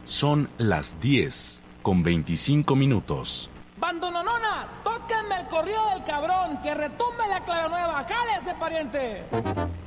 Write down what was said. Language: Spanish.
Son las 10:25. Bandononona, tóquenme el corrido del cabrón, que retumbe la clave nueva, ¡cálese, pariente!